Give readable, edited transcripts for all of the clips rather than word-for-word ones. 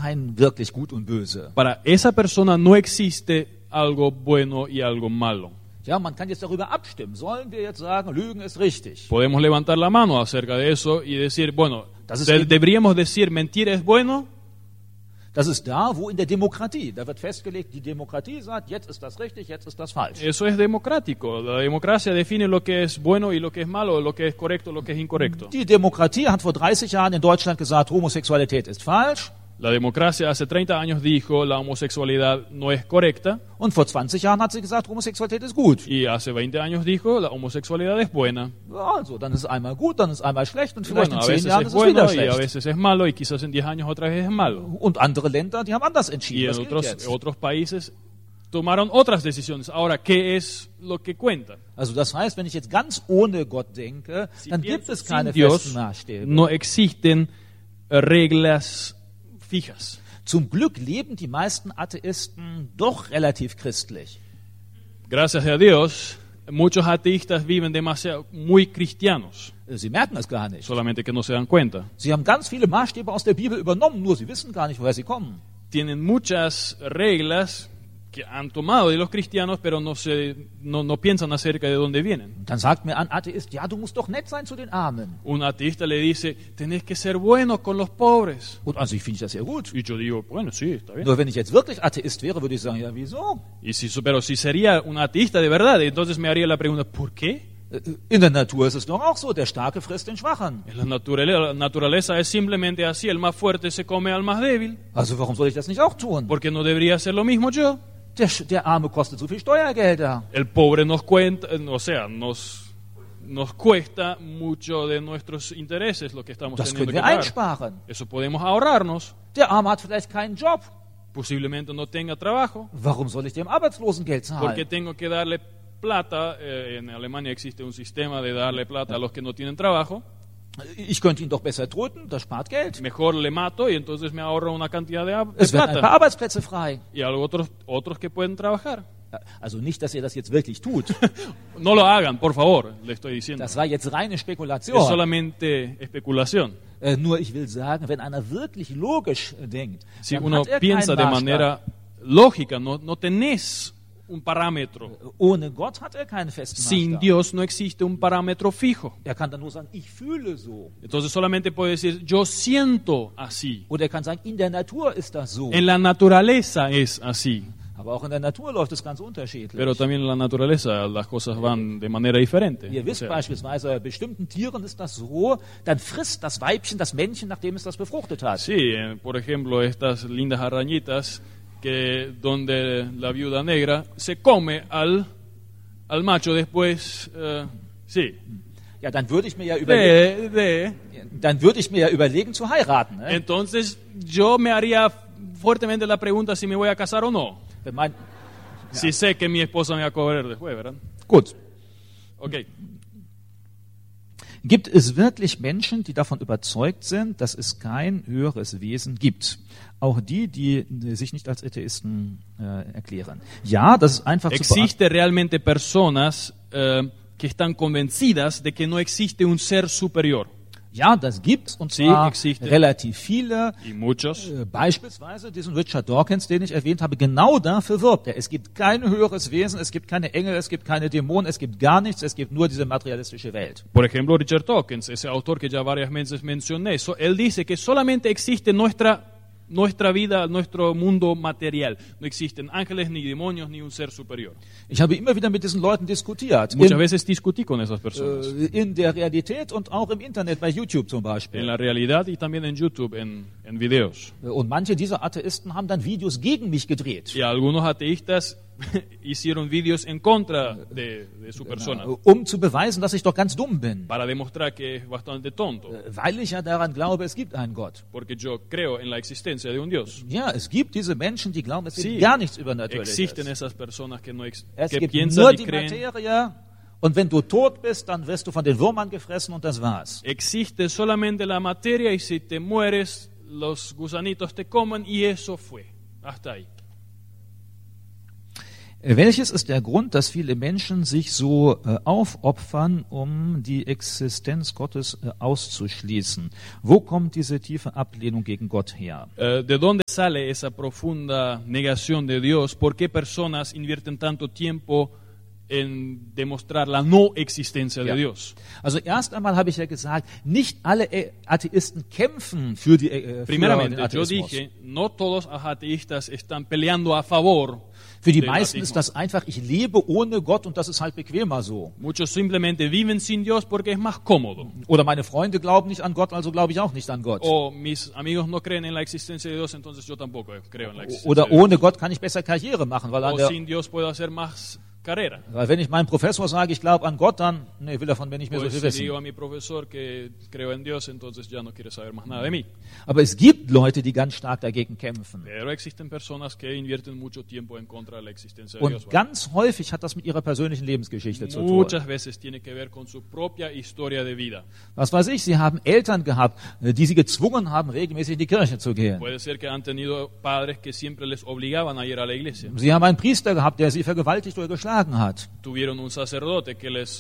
kein wirklich Gut und Böse. Para esa persona no existe algo bueno y algo malo. Ja, man kann jetzt darüber abstimmen. Sollen wir jetzt sagen, Lügen ist richtig? Podemos levantar la mano acerca de eso y decir, bueno, ¿deberíamos decir mentir es bueno? Das ist da, wo in der Demokratie, da wird festgelegt, die Demokratie sagt, jetzt ist das richtig, jetzt ist das falsch. Eso es democrático. La democracia define lo que es bueno y lo que es malo, lo que es correcto, lo que es incorrecto. Die Demokratie hat vor 30 Jahren in Deutschland gesagt, Homosexualität ist falsch. La democracia hace 30 años dijo la homosexualidad no es correcta. Und vor 20 Jahren hat sie gesagt, Homosexualität ist gut. Y hace 20 años dijo la homosexualidad es buena. Also, dann ist es einmal gut, dann ist es einmal schlecht und vielleicht Bueno, in 10 veces Jahren es ist es wieder bueno y a schlecht. veces es malo y quizás en 10 años otra vez es malo. Und andere Länder, die haben anders Y entschieden. en Was gilt jetzt? otros países tomaron otras decisiones. Ahora, ¿qué es lo que cuenta? Also das heißt, wenn ich jetzt ganz ohne Gott denke, dann gibt es keine Sin festen Dios Maßstäbe. no existen reglas fijas. Zum Glück leben die meisten Atheisten doch relativ christlich. Gracias a Dios, muchos ateístas viven muy cristianos, Sie merken das gar nicht. solamente que no se dan cuenta. Sie haben ganz viele Maßstäbe aus der Bibel übernommen, nur sie wissen gar nicht, woher sie kommen. Tienen muchas reglas que han tomado de los cristianos, pero no piensan acerca de dónde vienen. Dann sagt mir ein Atheist, ja, du musst doch nett sein zu den Armen. Un ateísta le dice, tenés que ser bueno con los pobres. Und an sich finde ich das sehr gut. Y yo digo, bueno, sí, está bien. Nur wenn ich jetzt wirklich Atheist wäre, würde ich sagen, ja, wieso? Pero si sería un ateísta de verdad, entonces me haría la pregunta, ¿por qué? In der Natur ist es doch auch so, der Starke frisst den Schwachen. La naturaleza es simplemente así, el más fuerte se come al más débil. Also warum soll ich das nicht auch tun? ¿Por qué no debería hacer lo mismo yo? Der Arme kostet so viel Steuergelder. El pobre nos cuesta mucho de nuestros intereses lo que estamos Das teniendo können que wir pagar. einsparen. Eso podemos ahorrarnos. Der Arme hat vielleicht keinen Job. Posiblemente no tenga trabajo. Warum soll ich dem Arbeitslosengeld Porque zahlen? tengo que darle plata. En Alemania existe un sistema de darle plata a los que no tienen trabajo. Ich könnte ihn doch besser töten, das spart Geld. Mejor le mato y entonces me ahorro una cantidad de Es werden ein paar plata. Arbeitsplätze frei. Y a otros que pueden trabajar. Also nicht, dass ihr das jetzt wirklich tut. No lo hagan, por favor, le estoy diciendo. Das war jetzt reine Es Spekulation. solamente especulación. Nur ich will sagen, wenn einer wirklich logisch denkt, Si dann uno hat er piensa keinen de Maßstab. manera lógica, no tenés un parámetro. Ohne Gott hat er keinen festen Sin Maßstab. Dios no existe un parámetro fijo. Er kann dann nur sagen, ich fühle so. Entonces solamente puede decir, yo siento así. Oder er kann sagen, in der Natur ist das so. En la naturaleza es así. Aber auch in der Natur läuft es ganz unterschiedlich. Pero también en la naturaleza las cosas van de manera diferente. Ihr O wisst sea, beispielsweise, bei bestimmten Tieren ist das so, dann frisst das Weibchen das Männchen, nachdem es das befruchtet hat. sí, por ejemplo, estas lindas arañitas que donde la viuda negra se come al macho después, sí, Ja, dann würde ich mir ja überlegen, de. überlegen zu heiraten. Ne? Entonces yo me haría fuertemente la pregunta si me voy a casar o no. Wenn mein, Si sé que mi esposa me va a cobrar después, ¿verdad? gut. Ok. Gibt es wirklich Menschen, die davon überzeugt sind, dass es kein höheres Wesen gibt? Auch die sich nicht als Atheisten erklären. Ja, das ist einfach zu beachten. ¿Existe realmente personas que están convencidas de que no existe un ser superior? Ja, das gibt's und Sí, zwar existe. relativ viele. Y muchos. Beispielsweise diesen Richard Dawkins, den ich erwähnt habe, genau dafür wirbt er. Es gibt kein höheres Wesen, es gibt keine Engel, es gibt keine Dämonen, es gibt gar nichts, es gibt nur diese materialistische Welt. Por ejemplo, Richard Dawkins, ese autor que ya varias veces mencioné, él dice que solamente existe nuestra vida, nuestro mundo material. No existen ángeles, ni demonios, ni un ser superior. Ich habe immer wieder mit diesen Leuten diskutiert. Muchas veces discutí con esas personas. In der Realität und auch im Internet, bei YouTube zum En Beispiel. la realidad y también en YouTube, en videos. Und manche dieser Atheisten haben dann Videos gegen mich gedreht. Y algunos ateístas hicieron videos en contra de su persona, Um zu beweisen, dass ich doch ganz dumm bin. para demostrar que es bastante tonto, Weil ich ja daran glaube, es gibt einen Gott. porque yo creo en la existencia de un Dios. Ja, es gibt diese Menschen, die glauben, es gibt Sí, gar nichts Übernatürliches. existen esas personas que, Es que gibt piensan nur y die creen. Materie und wenn du tot bist, dann wirst du von den Würmern gefressen und das war's. Existe solamente la materia y si te mueres, los gusanitos te comen y eso fue. Hasta ahí. Welches ist der Grund, dass viele Menschen sich so aufopfern, um die Existenz Gottes auszuschließen? Wo kommt diese tiefe Ablehnung gegen Gott her? ¿De dónde sale esa profunda negación de Dios? ¿Por qué personas invierten tanto tiempo en demostrar la no existencia de Dios? Also erst einmal habe ich ja gesagt, nicht alle Atheisten kämpfen für die Primeramente, für den yo Atheismus. dije, no todos los ateístas están peleando a favor. Für die del meisten ateísmo. ist das einfach, ich lebe ohne Gott und das ist halt bequemer so. Muchos simplemente viven sin Dios porque es más cómodo. Oder meine Freunde glauben nicht an Gott, also glaube ich auch nicht an Gott. O mis amigos no creen en la existencia de Dios, entonces yo tampoco creo en la existencia Oder de Dios. ohne Gott kann ich besser Karriere machen, weil, O sin Dios puedo hacer más carrera. weil wenn ich meinem Professor sage, ich glaube an Gott, dann will er von mir nicht mehr so Pues viel si wissen. digo a mi profesor que creo en Dios, entonces ya no quiere saber más nada de mí. Aber es gibt Leute, die ganz stark dagegen kämpfen. Pero existen personas que invierten mucho tiempo en contra de la existencia de Dios. Und ganz häufig hat das mit ihrer persönlichen Lebensgeschichte zu tun. Muchas veces tiene que ver con su propia historia de vida. Was weiß ich, sie haben Eltern gehabt, die sie gezwungen haben, regelmäßig in die Kirche zu gehen. Puede ser que han tenido padres que siempre les obligaban a ir a la iglesia. Sie haben einen Priester gehabt, der sie vergewaltigt oder geschlagen hat. Tuvieron un sacerdote que les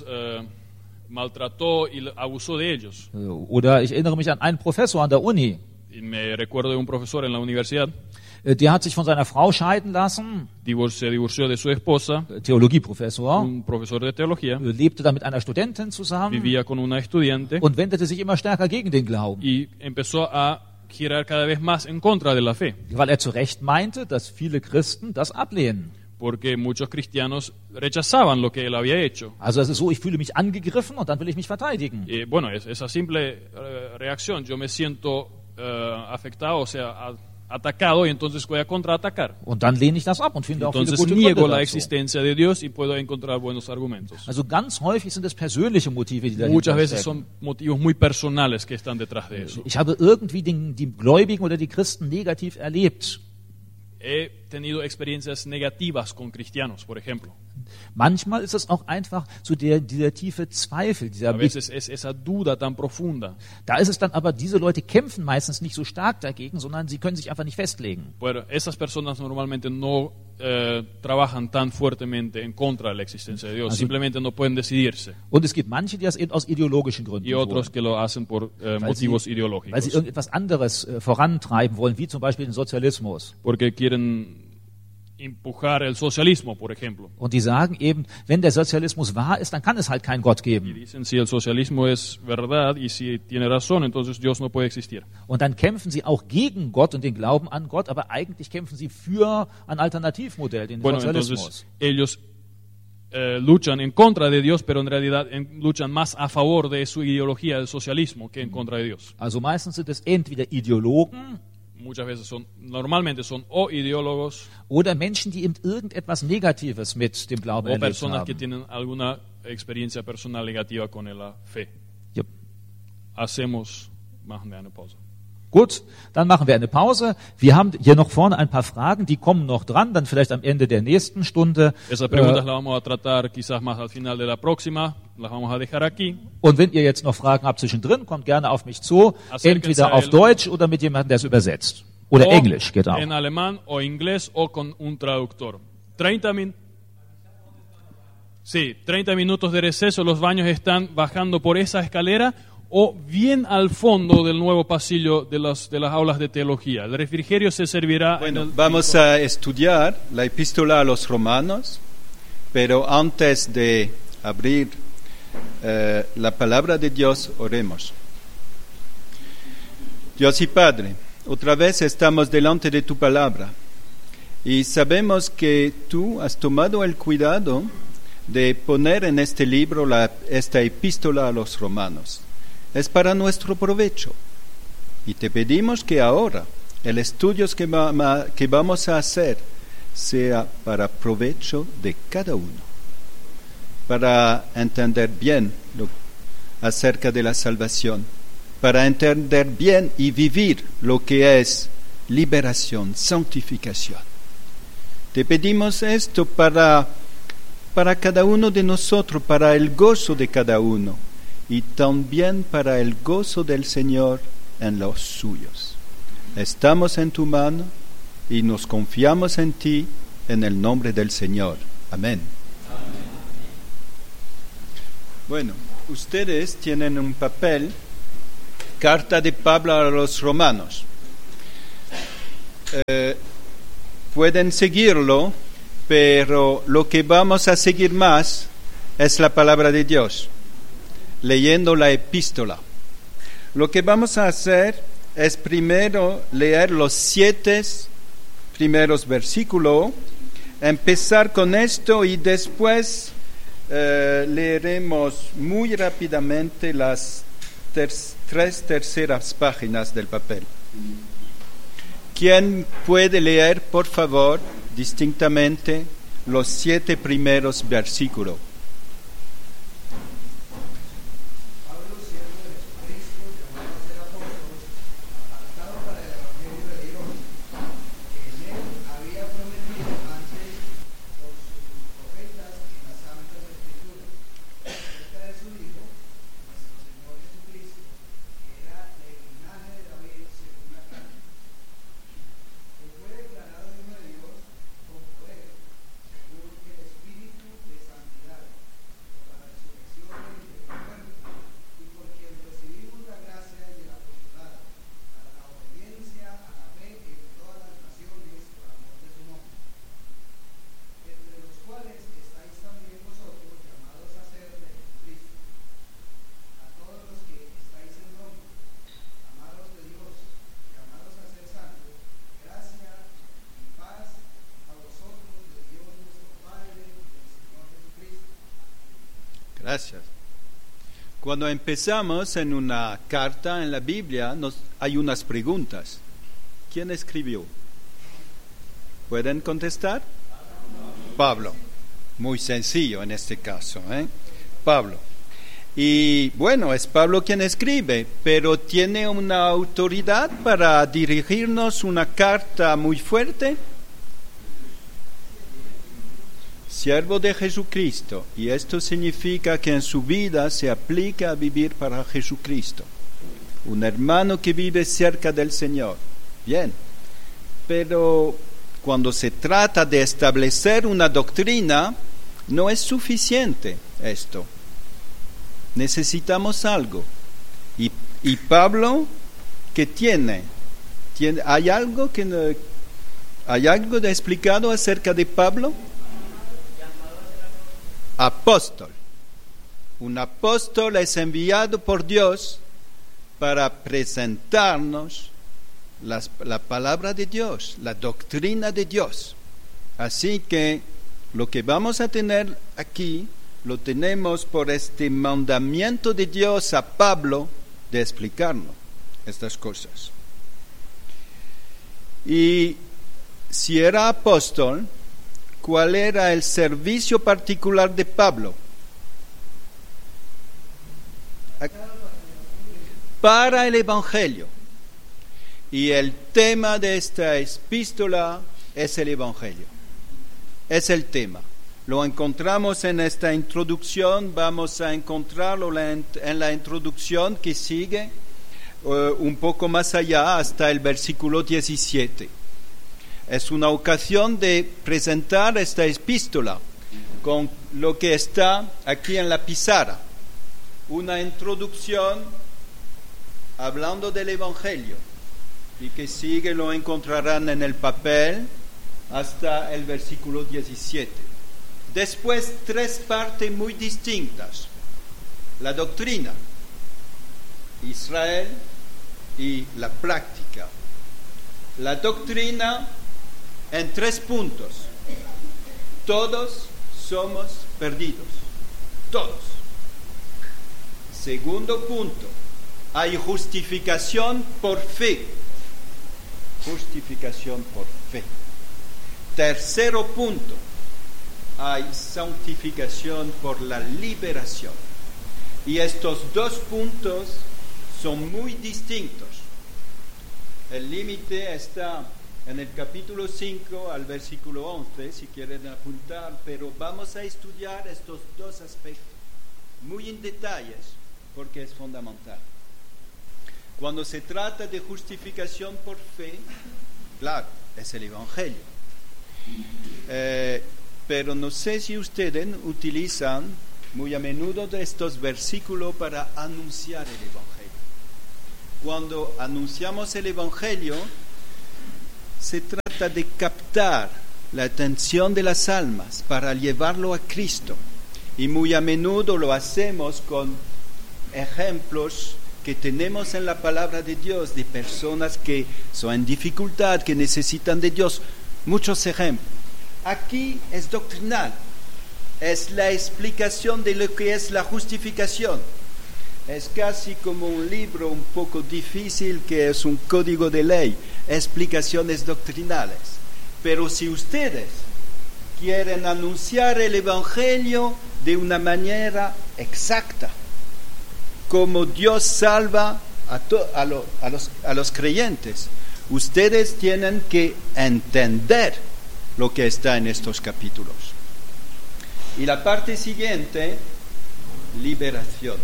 maltrató y abusó de ellos. Oder ich erinnere mich an einen Professor an der Uni. Y me recuerdo de un profesor en la universidad, Der hat sich von seiner Frau scheiden lassen, se divorció de su esposa, Theologieprofessor, un profesor de teología, lebte da mit einer Studentin zusammen vivía con una estudiante und wendete sich immer stärker gegen den Glauben, y empezó a girar cada vez más en contra de la fe, weil er zu Recht meinte, dass viele Christen das ablehnen. porque muchos cristianos rechazaban lo que él había hecho. Also es ist so, ich fühle mich angegriffen und dann will ich mich verteidigen. Bueno, esa simple reacción, yo me siento afectado, o sea, atacado, y entonces voy a contraatacar. Und dann lehne ich das ab und finde auch viele Entonces gute niego Gründe la dazu. existencia de Dios y puedo encontrar buenos argumentos. Also ganz häufig sind es persönliche Motive, die dahinter Muchas veces stecken. son motivos muy personales que están detrás de eso. Ich habe irgendwie die Gläubigen oder die Christen negativ erlebt. He tenido experiencias negativas con cristianos, por ejemplo. Manchmal ist es auch einfach so dieser tiefe Zweifel, A veces es esa duda tan profunda. Da ist es dann aber, diese Leute kämpfen meistens nicht so stark dagegen, sondern sie können sich einfach nicht festlegen. Bueno, esas personas normalmente no trabajan tan fuertemente en contra de la existencia de Dios, Also- simplemente no pueden decidirse. Und es gibt manche, die das eben aus ideologischen Gründen Y otros tun, que lo hacen por weil motivos sie ideológicos, irgendetwas anderes vorantreiben wollen, wie zum Beispiel den Sozialismus. porque quieren empujar el socialismo, por ejemplo. Und die sagen eben, wenn der Sozialismus wahr ist, dann kann es halt keinen Gott Y geben. dicen, si el socialismo es verdad y si tiene razón, entonces Dios no puede existir. Und dann kämpfen sie auch gegen Gott und den Glauben an Gott, aber eigentlich kämpfen sie für ein Alternativmodell, den Bueno, Sozialismus. entonces ellos luchan en contra de Dios, pero en realidad luchan más a favor de su ideología del socialismo que en contra de Dios. Also meistens sind es entweder Ideologen Muchas veces normalmente son o ideólogos oder Menschen, die eben irgendetwas Negatives mit dem Glauben o erlebt personas que haben. tienen alguna experiencia personal negativa con la fe. Yep. Machen wir eine Pause. Gut, dann machen wir eine Pause. Wir haben hier noch vorne ein paar Fragen, die kommen noch dran, dann vielleicht am Ende der nächsten Stunde. Esas preguntas las vamos a tratar quizás más al final de la próxima, las vamos a dejar aquí. Und wenn ihr jetzt noch Fragen habt zwischendrin, kommt gerne auf mich zu, entweder auf Deutsch oder mit jemandem, der es übersetzt. Oder O Englisch geht auch. en alemán o inglés o con un traductor. 30 minutos de receso, los baños están bajando por esa escalera o bien al fondo del nuevo pasillo de las aulas de teología. El refrigerio se servirá en Bueno, el vamos a estudiar la epístola a los romanos, pero antes de abrir la palabra de Dios, oremos. Dios y Padre, otra vez estamos delante de tu palabra y sabemos que tú has tomado el cuidado de poner en este libro esta epístola a los romanos. Es para nuestro provecho y te pedimos que ahora el estudio que vamos a hacer sea para provecho de cada uno, para entender bien acerca de la salvación, para entender bien y vivir lo que es liberación, santificación. Te pedimos esto para cada uno de nosotros, para el gozo de cada uno y también para el gozo del Señor en los suyos. Estamos en tu mano y nos confiamos en ti en el nombre del Señor. Amén. Bueno, ustedes tienen un papel, carta de Pablo a los romanos. Pueden seguirlo, pero lo que vamos a seguir más es la palabra de Dios, leyendo la epístola. Lo que vamos a hacer es primero leer los 7 primeros versículos, empezar con esto y después leeremos muy rápidamente las 3 terceras páginas del papel. ¿Quién puede leer, por favor, distintamente los 7 primeros versículos? Gracias. Cuando empezamos en una carta en la Biblia, hay unas preguntas. ¿Quién escribió? ¿Pueden contestar? Pablo. Muy sencillo en este caso, Pablo. Y bueno, es Pablo quien escribe, pero tiene una autoridad para dirigirnos una carta muy fuerte. Siervo de Jesucristo, y esto significa que en su vida se aplica a vivir para Jesucristo. Un hermano que vive cerca del Señor. Bien, pero cuando se trata de establecer una doctrina, no es suficiente esto. Necesitamos algo. Y Pablo, ¿qué tiene? ¿Hay algo de explicado acerca de Pablo? Apóstol. Un apóstol es enviado por Dios para presentarnos la palabra de Dios, la doctrina de Dios. Así que lo que vamos a tener aquí lo tenemos por este mandamiento de Dios a Pablo de explicarnos estas cosas. Y si era apóstol, ¿cuál era el servicio particular de Pablo? Para el Evangelio. Y el tema de esta epístola es el Evangelio. Es el tema. Lo encontramos en esta introducción, vamos a encontrarlo en la introducción que sigue un poco más allá hasta el versículo 17. Es una ocasión de presentar esta epístola con lo que está aquí en la pizarra. Una introducción hablando del Evangelio y que sigue lo encontrarán en el papel hasta el versículo 17. Después 3 partes muy distintas. La doctrina, Israel y la práctica. La doctrina en 3 puntos. Todos somos perdidos. Todos. Segundo punto. Hay justificación por fe. Justificación por fe. Tercero punto. Hay santificación por la liberación. Y estos 2 puntos son muy distintos. El límite está en el capítulo 5 al versículo 11, si quieren apuntar, pero vamos a estudiar estos 2 aspectos muy en detalles, porque es fundamental. Cuando se trata de justificación por fe, claro, es el Evangelio. pero no sé si ustedes utilizan muy a menudo de estos versículos para anunciar el Evangelio. Cuando anunciamos el Evangelio, se trata de captar la atención de las almas para llevarlo a Cristo. Y muy a menudo lo hacemos con ejemplos que tenemos en la palabra de Dios, de personas que son en dificultad, que necesitan de Dios. Muchos ejemplos. Aquí es doctrinal, es la explicación de lo que es la justificación. Es casi como un libro un poco difícil que es un código de ley, explicaciones doctrinales. Pero si ustedes quieren anunciar el Evangelio de una manera exacta, como Dios salva a los creyentes, ustedes tienen que entender lo que está en estos capítulos. Y la parte siguiente, liberación.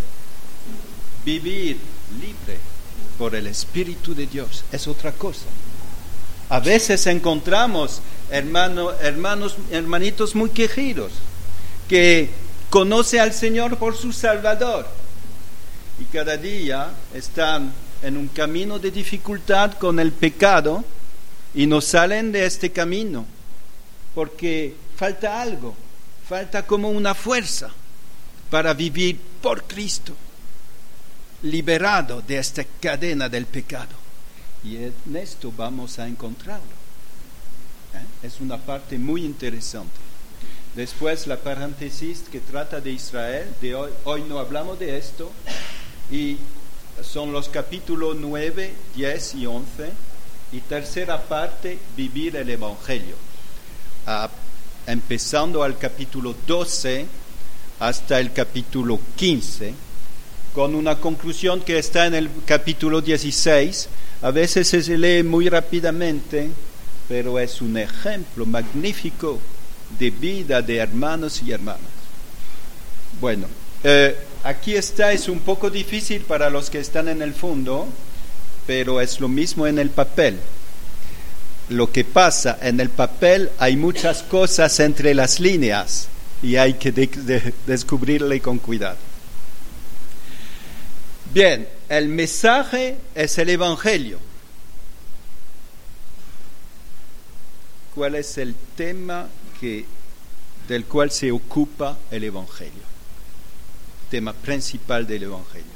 Vivir libre por el Espíritu de Dios es otra cosa. A veces encontramos hermanitos muy quejidos que conocen al Señor por su Salvador y cada día están en un camino de dificultad con el pecado y no salen de este camino porque falta algo, falta como una fuerza para vivir por Cristo, liberado de esta cadena del pecado. Y en esto vamos a encontrarlo. Es una parte muy interesante. Después la paréntesis que trata de Israel, de hoy no hablamos de esto, y son los capítulos 9, 10 y 11, y tercera parte, vivir el Evangelio. Empezando al capítulo 12 hasta el capítulo 15, con una conclusión que está en el capítulo 16. A veces se lee muy rápidamente, pero es un ejemplo magnífico de vida de hermanos y hermanas. Bueno, aquí está, es un poco difícil para los que están en el fondo, pero es lo mismo en el papel. Lo que pasa en el papel, hay muchas cosas entre las líneas y hay que descubrirle con cuidado. Bien, el mensaje es el Evangelio. ¿Cuál es el tema del cual se ocupa el Evangelio? Tema principal del Evangelio.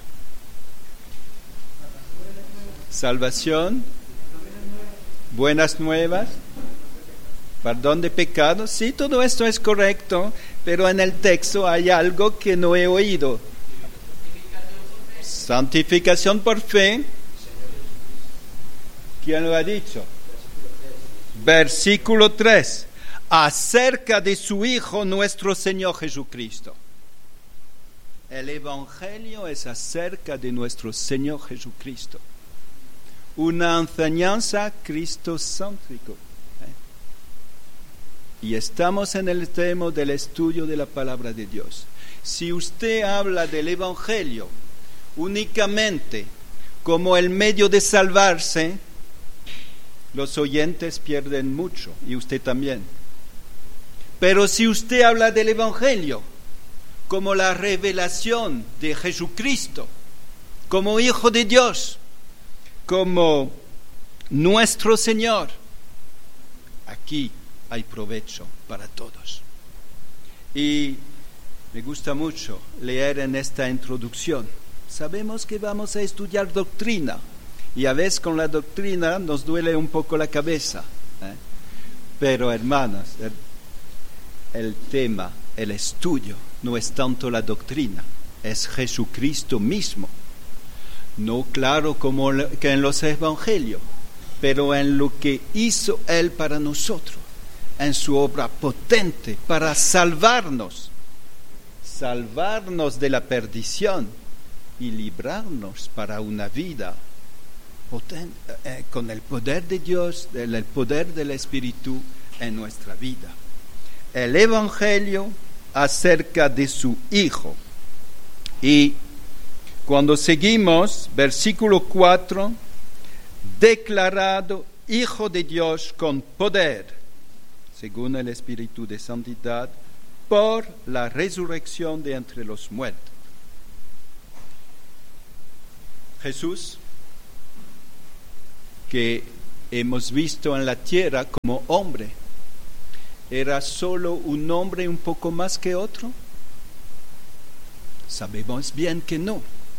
Salvación, buenas nuevas, perdón de pecados. Sí, todo esto es correcto, pero en el texto hay algo que no he oído. Santificación por fe. ¿Quién lo ha dicho? Versículo 3. Acerca de su Hijo, nuestro Señor Jesucristo. El Evangelio es acerca de nuestro Señor Jesucristo. Una enseñanza cristocéntrica. Y estamos en el tema del estudio de la palabra de Dios. Si usted habla del Evangelio únicamente como el medio de salvarse, los oyentes pierden mucho, y usted también. Pero si usted habla del Evangelio como la revelación de Jesucristo, como Hijo de Dios, como nuestro Señor, aquí hay provecho para todos. Y me gusta mucho leer en esta introducción. Sabemos que vamos a estudiar doctrina y a veces con la doctrina nos duele un poco la cabeza, pero hermanos, el tema, el estudio no es tanto la doctrina, es Jesucristo mismo. No claro como que en los evangelios, pero en lo que hizo Él para nosotros, en su obra potente para salvarnos de la perdición y librarnos para una vida potente, con el poder de Dios, el poder del Espíritu en nuestra vida. El Evangelio acerca de su Hijo. Y cuando seguimos, versículo 4, declarado Hijo de Dios con poder, según el Espíritu de Santidad, por la resurrección de entre los muertos. Jesús, que hemos visto en la tierra como hombre, ¿era solo un hombre un poco más que otro? Sabemos bien que no.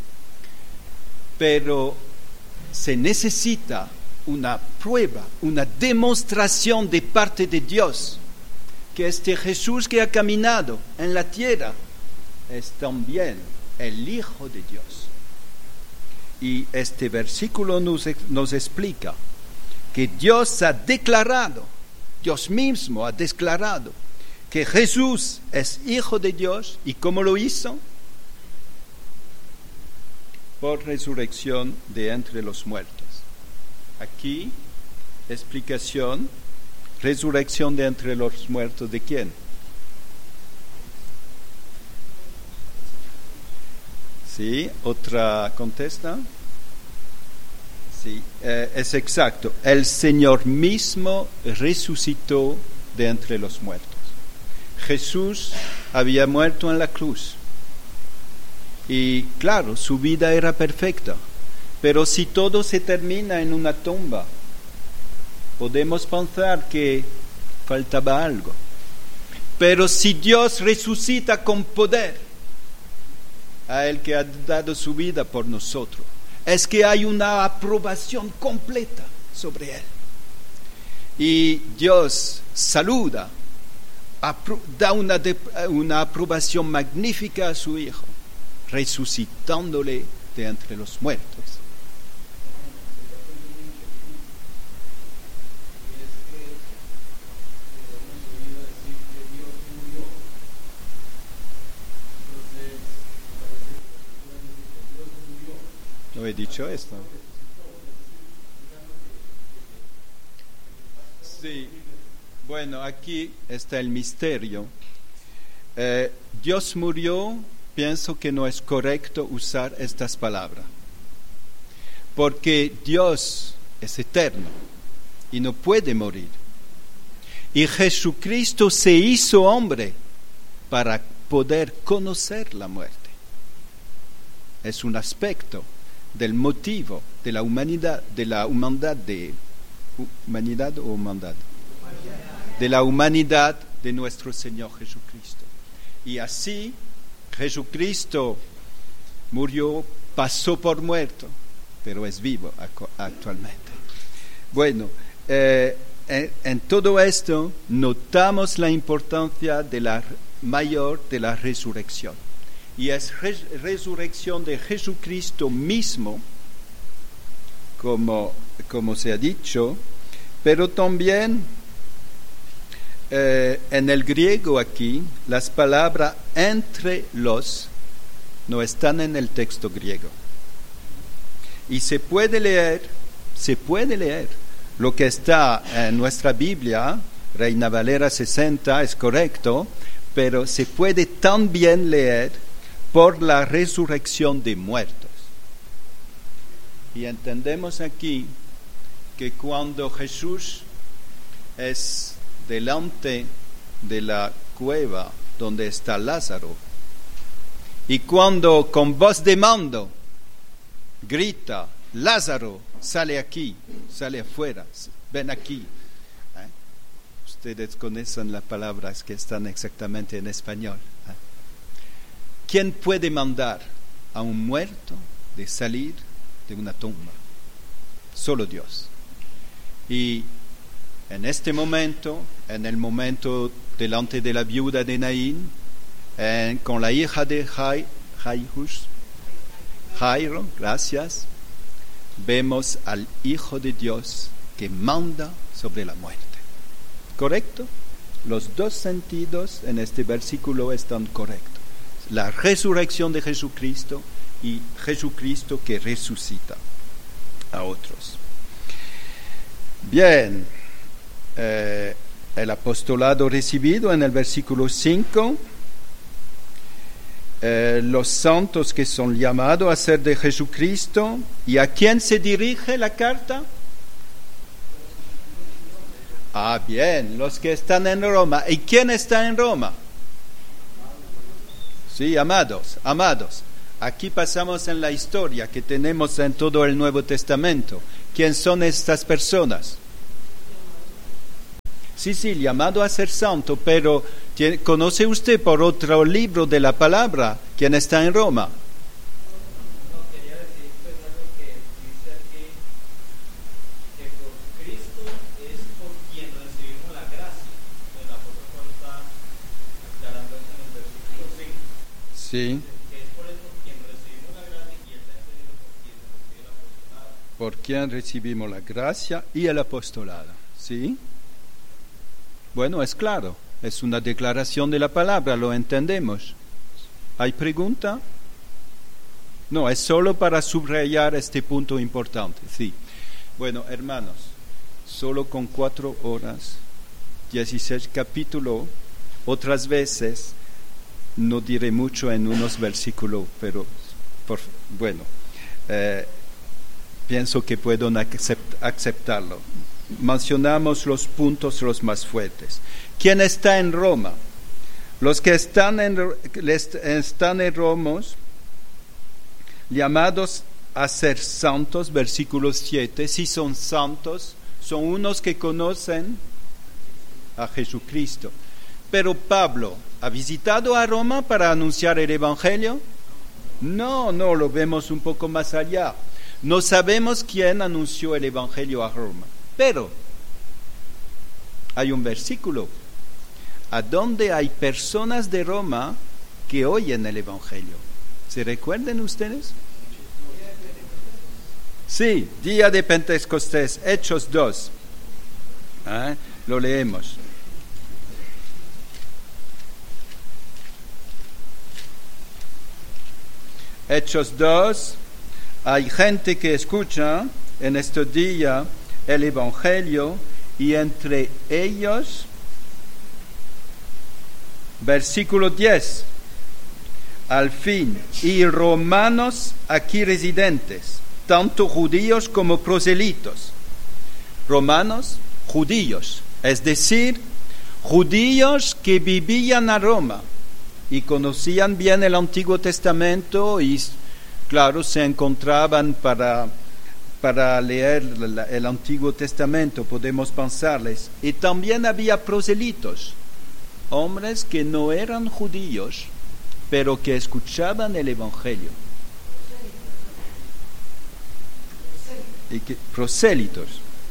Pero se necesita una prueba, una demostración de parte de Dios que este Jesús que ha caminado en la tierra es también el Hijo de Dios. Y este versículo nos explica que Dios ha declarado, Dios mismo ha declarado que Jesús es Hijo de Dios. ¿Y cómo lo hizo? Por resurrección de entre los muertos. Aquí, explicación, resurrección de entre los muertos, ¿de quién? Sí, otra contesta. Sí, es exacto. El Señor mismo resucitó de entre los muertos. Jesús había muerto en la cruz. Y claro, su vida era perfecta. Pero si todo se termina en una tumba, podemos pensar que faltaba algo. Pero si Dios resucita con poder a el que ha dado su vida por nosotros, es que hay una aprobación completa sobre él. Y Dios saluda, da una aprobación magnífica a su Hijo, resucitándole de entre los muertos. ¿No he dicho esto? Sí. Bueno, aquí está el misterio. Dios murió. Pienso que no es correcto usar estas palabras, porque Dios es eterno y no puede morir. Y Jesucristo se hizo hombre para poder conocer la muerte. Es un aspecto del motivo de la humanidad, de la humanidad de nuestro Señor Jesucristo. Y así Jesucristo murió, pasó por muerto, pero es vivo actualmente. Bueno, en todo esto notamos la importancia mayor de la resurrección. Y es resurrección de Jesucristo mismo, como se ha dicho, pero también en el griego aquí, las palabras entre los no están en el texto griego. Y se puede leer lo que está en nuestra Biblia, Reina Valera 60, es correcto, pero se puede también leer por la resurrección de muertos. Y entendemos aquí que cuando Jesús es delante de la cueva donde está Lázaro, y cuando con voz de mando grita: Lázaro, sale aquí, sale afuera, ven aquí. Ustedes conocen las palabras que están exactamente en español. ¿Quién puede mandar a un muerto de salir de una tumba? Solo Dios. Y en este momento, en el momento delante de la viuda de Naín, con la hija de Jairo, gracias, vemos al Hijo de Dios que manda sobre la muerte. ¿Correcto? Los dos sentidos en este versículo están correctos. La resurrección de Jesucristo y Jesucristo que resucita a otros. Bien, el apostolado recibido en el versículo 5, los santos que son llamados a ser de Jesucristo. ¿Y a quién se dirige la carta? Ah, bien, los que están en Roma. ¿Y quién está en Roma? Sí, amados. Aquí pasamos en la historia que tenemos en todo el Nuevo Testamento. ¿Quién son estas personas? Sí, llamado a ser santo, pero ¿conoce usted por otro libro de la palabra quién está en Roma? Sí. Por quien recibimos la gracia y el apostolado. ¿Sí? Bueno, es claro. Es una declaración de la palabra, lo entendemos. ¿Hay pregunta? No, es solo para subrayar este punto importante. Sí. Bueno, hermanos, solo con 4 horas, 16 capítulos, otras veces no diré mucho en unos versículos, pero pienso que puedo aceptarlo. Mencionamos los puntos los más fuertes. ¿Quién está en Roma? Los que están en Roma, llamados a ser santos, versículo 7, si son santos, son unos que conocen a Jesucristo. Pero Pablo, ¿ha visitado a Roma para anunciar el Evangelio? No, lo vemos un poco más allá. No sabemos quién anunció el Evangelio a Roma, pero hay un versículo a donde hay personas de Roma que oyen el Evangelio. ¿Se recuerdan ustedes? Sí, día de Pentecostés, Hechos 2. Lo leemos. Hechos 2, hay gente que escucha en este día el Evangelio y entre ellos, versículo 10, al fin, y romanos aquí residentes, tanto judíos como proselitos. Romanos, judíos, es decir, judíos que vivían a Roma y conocían bien el Antiguo Testamento y, claro, se encontraban para leer el Antiguo Testamento, podemos pensarles. Y también había proselitos, hombres que no eran judíos, pero que escuchaban el Evangelio. Y que, prosélitos,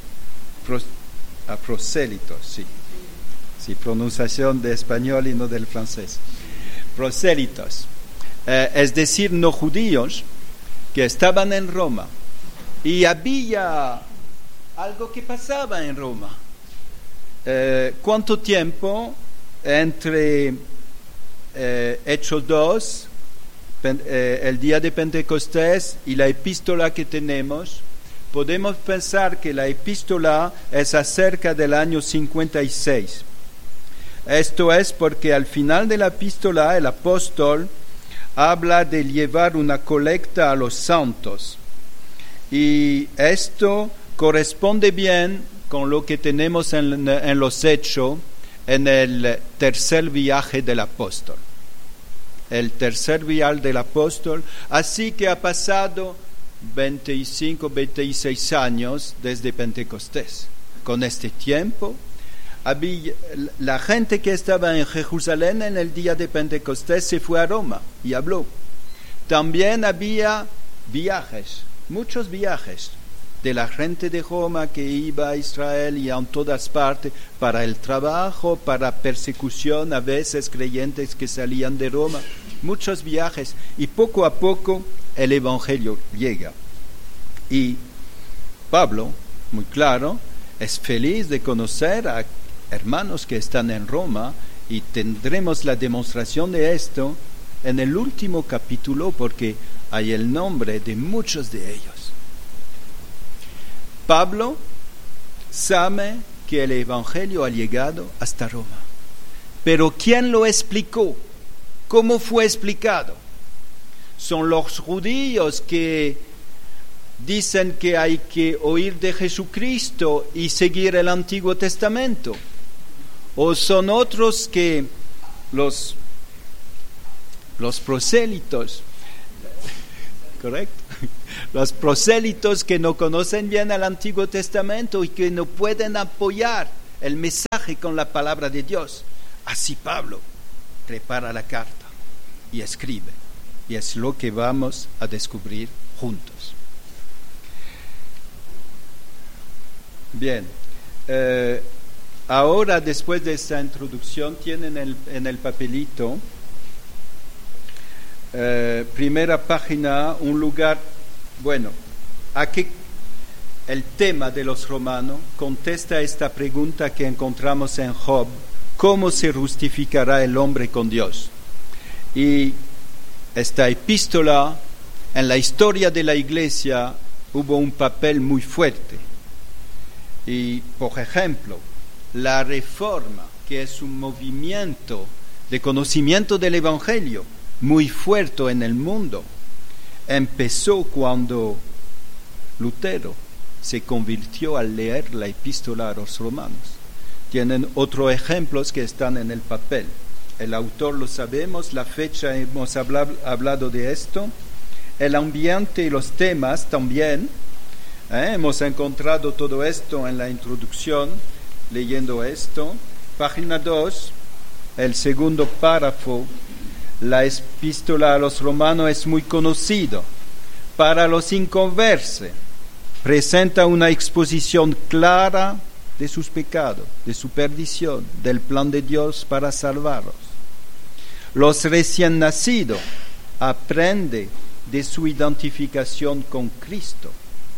sí. Sí, pronunciación de español y no del francés. Prosélitos, es decir, no judíos, que estaban en Roma. Y había algo que pasaba en Roma. ¿Cuánto tiempo entre Hechos 2, el día de Pentecostés y la epístola que tenemos? Podemos pensar que la epístola es acerca del año 56. Esto es porque al final de la epístola el apóstol habla de llevar una colecta a los santos. Y esto corresponde bien con lo que tenemos en los Hechos, en el tercer viaje del apóstol. El tercer viaje del apóstol. Así que ha pasado 25, 26 años desde Pentecostés. Con este tiempo, la gente que estaba en Jerusalén en el día de Pentecostés se fue a Roma y habló. También había viajes, muchos viajes de la gente de Roma que iba a Israel y a todas partes para el trabajo, para persecución, a veces creyentes que salían de Roma, muchos viajes, y poco a poco el Evangelio llega. Y Pablo, muy claro, es feliz de conocer a hermanos que están en Roma, y tendremos la demostración de esto en el último capítulo porque hay el nombre de muchos de ellos. Pablo sabe que el Evangelio ha llegado hasta Roma, pero ¿quién lo explicó? ¿Cómo fue explicado? Son los judíos que dicen que hay que oír de Jesucristo y seguir el Antiguo Testamento. O son otros que los prosélitos, ¿correcto? Los prosélitos que no conocen bien el Antiguo Testamento y que no pueden apoyar el mensaje con la palabra de Dios. Así Pablo prepara la carta y escribe. Y es lo que vamos a descubrir juntos. Bien, ahora después de esta introducción tienen en el papelito, primera página, un lugar, bueno, aquí el tema de los romanos contesta esta pregunta que encontramos en Job: ¿cómo se justificará el hombre con Dios? Y esta epístola en la historia de la Iglesia hubo un papel muy fuerte. Y, por ejemplo, la Reforma, que es un movimiento de conocimiento del Evangelio muy fuerte en el mundo, empezó cuando Lutero se convirtió al leer la epístola a los romanos. Tienen otros ejemplos que están en el papel. El autor lo sabemos, la fecha hemos hablado de esto, el ambiente y los temas también. Hemos encontrado todo esto en la introducción, leyendo esto. Página 2, el segundo párrafo. La epístola a los romanos es muy conocido. Para los inconversos, presenta una exposición clara de sus pecados, de su perdición, del plan de Dios para salvarlos. Los recién nacidos aprenden de su identificación con Cristo.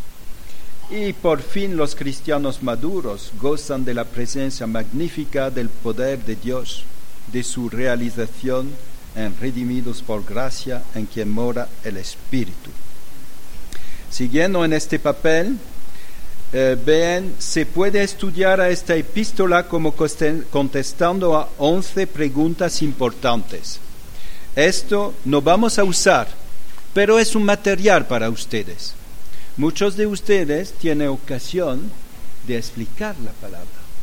Y por fin los cristianos maduros gozan de la presencia magnífica del poder de Dios, de su realización en redimidos por gracia en quien mora el Espíritu. Siguiendo en este papel, vean, se puede estudiar a esta epístola como contestando a 11 preguntas importantes. Esto no vamos a usar, pero es un material para ustedes. Muchos de ustedes tienen ocasión de explicar la palabra.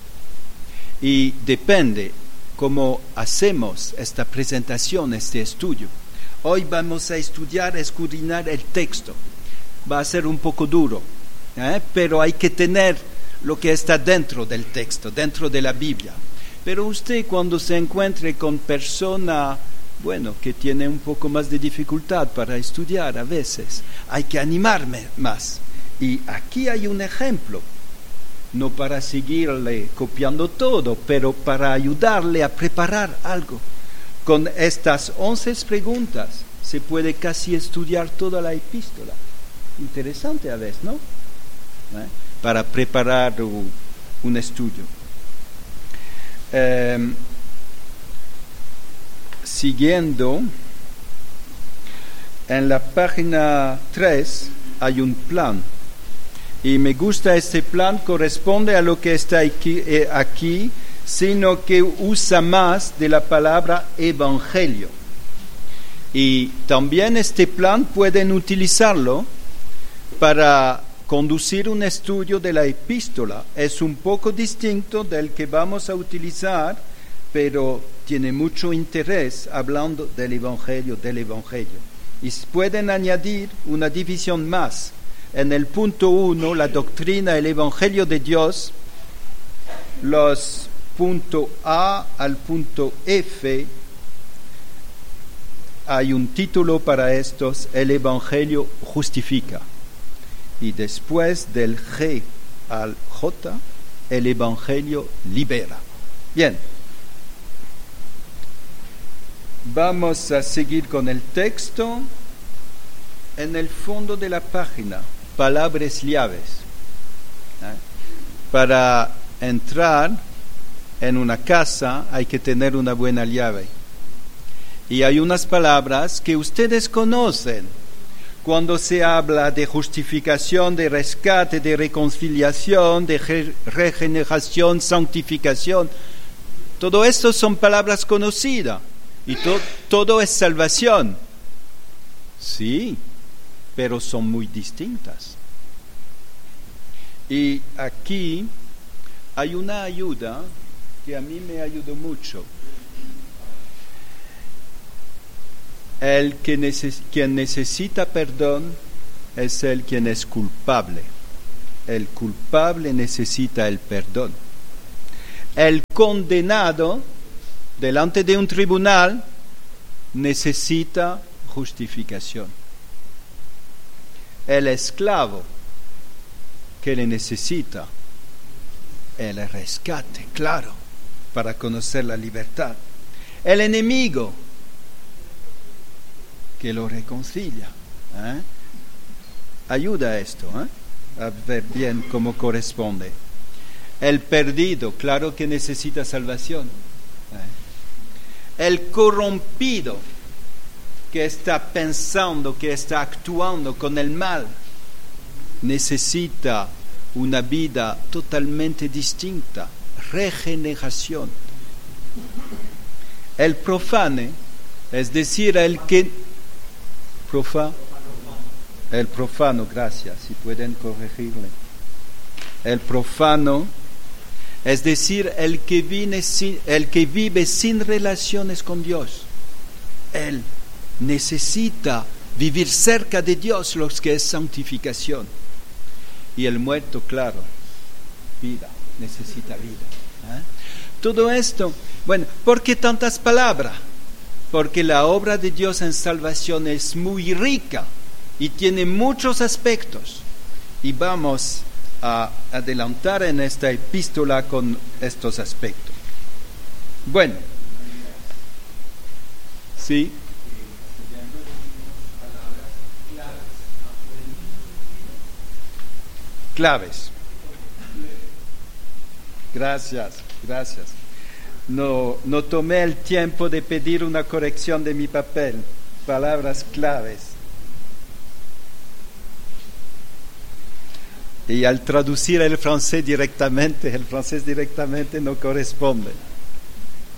Y depende cómo hacemos esta presentación, este estudio. Hoy vamos a estudiar, escudriñar el texto. Va a ser un poco duro, pero hay que tener lo que está dentro del texto, dentro de la Biblia. Pero usted, cuando se encuentre con persona, que tiene un poco más de dificultad para estudiar a veces, hay que animarme más. Y aquí hay un ejemplo, no para seguirle copiando todo, pero para ayudarle a preparar algo. Con estas 11 preguntas se puede casi estudiar toda la epístola. Interesante a veces, ¿no? Para preparar un estudio. Siguiendo, en la página 3 hay un plan. Y me gusta este plan, corresponde a lo que está aquí, sino que usa más de la palabra evangelio. Y también este plan pueden utilizarlo para conducir un estudio de la epístola. Es un poco distinto del que vamos a utilizar, pero tiene mucho interés hablando del evangelio. Y pueden añadir una división más. En el punto 1, la doctrina, el evangelio de Dios, los punto A al punto F, hay un título para estos: el evangelio justifica. Y después del G al J, el evangelio libera. Bien. Vamos a seguir con el texto. En el fondo de la página, palabras llaves. Para entrar en una casa hay que tener una buena llave. Y hay unas palabras que ustedes conocen. Cuando se habla de justificación, de rescate, de reconciliación, de regeneración, santificación, todo esto son palabras conocidas. Y todo es salvación. Sí, pero son muy distintas. Y aquí hay una ayuda que a mí me ayudó mucho. Quien necesita perdón es el quien es culpable. El culpable necesita el perdón. El condenado delante de un tribunal necesita justificación. El esclavo que le necesita el rescate, claro, para conocer la libertad. El enemigo que lo reconcilia. Ayuda a esto, a ver bien cómo corresponde. El perdido, claro que necesita salvación. El corrompido, que está pensando, que está actuando con el mal, necesita una vida totalmente distinta, regeneración. El profane, es decir, el profano, gracias, si pueden corregirle. El profano, es decir, el que vive sin relaciones con Dios. Él necesita vivir cerca de Dios, lo que es santificación. Y el muerto, claro, vida, necesita vida. Todo esto, bueno, ¿por qué tantas palabras? Porque la obra de Dios en salvación es muy rica y tiene muchos aspectos. Y vamos a adelantar en esta epístola con estos aspectos. Bueno, sí. Claves. Gracias. No tomé el tiempo de pedir una corrección de mi papel. Palabras claves. Y al traducir el francés directamente no corresponde.